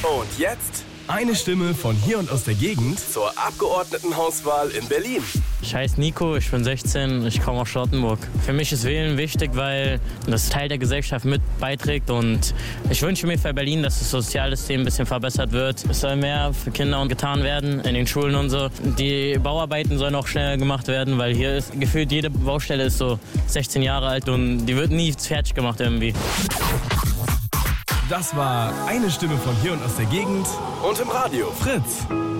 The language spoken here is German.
Und jetzt eine Stimme von hier und aus der Gegend zur Abgeordnetenhauswahl in Berlin. Ich heiße Nico, ich bin 16, ich komme aus Charlottenburg. Für mich ist Wählen wichtig, weil das Teil der Gesellschaft mit beiträgt und ich wünsche mir für Berlin, dass das Sozialsystem ein bisschen verbessert wird. Es soll mehr für Kinder getan werden in den Schulen und so. Die Bauarbeiten sollen auch schneller gemacht werden, weil hier ist gefühlt jede Baustelle ist so 16 Jahre alt und die wird nie fertig gemacht irgendwie. Das war eine Stimme von hier und aus der Gegend und im Radio Fritz.